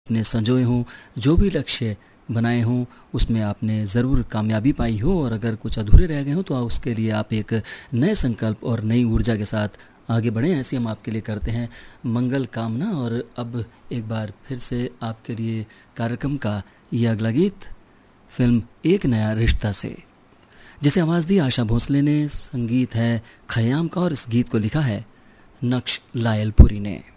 आपने संजोए हों, जो भी लक्ष्य बनाए हों उसमें आपने ज़रूर कामयाबी पाई हो, और अगर कुछ अधूरे रह गए हों तो उसके लिए आप एक नए संकल्प और नई ऊर्जा के साथ आगे बढ़ें, ऐसी हम आपके लिए करते हैं मंगल कामना। और अब एक बार फिर से आपके लिए कार्यक्रम का ये अगला गीत फिल्म एक नया रिश्ता से, जिसे आवाज़ दी आशा भोसले ने, संगीत है खयाम का, और इस गीत को लिखा है नक्श लायलपुरी ने।